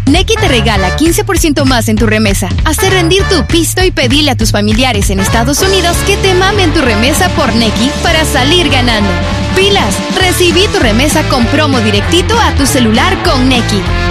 Nequi te regala 15% más en tu remesa. Hazte rendir tu pisto y pedile a tus familiares en Estados Unidos que te mamen tu remesa por Nequi para salir ganando. ¡Pilas! Recibí tu remesa con promo directito a tu celular con Nequi.